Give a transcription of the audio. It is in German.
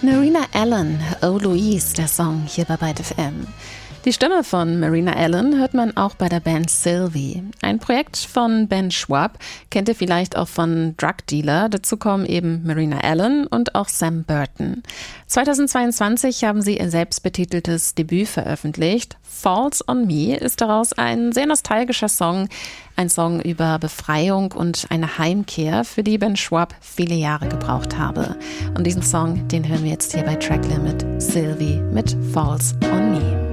Marina Allen, Oh Louise, der Song hier bei Byte FM. Die Stimme von Marina Allen hört man auch bei der Band Sylvie. Ein Projekt von Ben Schwab, kennt ihr vielleicht auch von Drug Dealer. Dazu kommen eben Marina Allen und auch Sam Burton. 2022 haben sie ihr selbstbetiteltes Debüt veröffentlicht. Falls on Me ist daraus ein sehr nostalgischer Song. Ein Song über Befreiung und eine Heimkehr, für die Ben Schwab viele Jahre gebraucht habe. Und diesen Song, den hören wir jetzt hier bei Tracklimit. Sylvie mit Falls on Me.